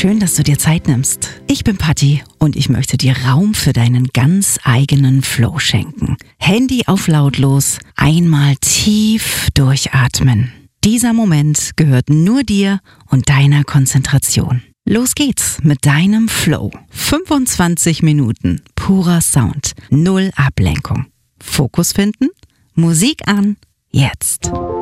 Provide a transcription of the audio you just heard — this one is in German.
Schön, dass du dir Zeit nimmst. Ich bin Patti und ich möchte dir Raum für deinen ganz eigenen Flow schenken. Handy auf lautlos, einmal tief durchatmen. Dieser Moment gehört nur dir und deiner Konzentration. Los geht's mit deinem Flow. 25 Minuten purer Sound, null Ablenkung. Fokus finden, Musik an, jetzt.